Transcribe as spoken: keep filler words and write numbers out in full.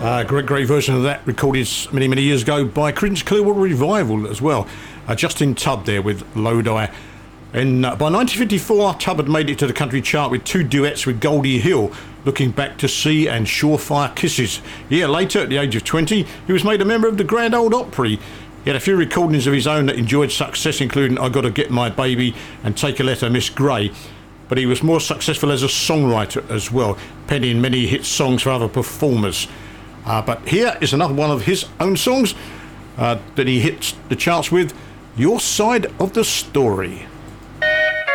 Uh, great, great version of that recorded many, many years ago by Creedence Clearwater Revival as well. Uh, Justin Tubb there with Lodi. And uh, by nineteen fifty-four, Tubb had made it to the country chart with two duets with Goldie Hill, Looking Back to Sea and Surefire Kisses. A year later, at the age of twenty, he was made a member of the Grand Ole Opry. He had a few recordings of his own that enjoyed success, including I Gotta Get My Baby and Take a Letter, Miss Gray. But he was more successful as a songwriter as well, penning many hit songs for other performers. Uh, but here is another one of his own songs uh, that he hits the charts with, Your Side of the Story.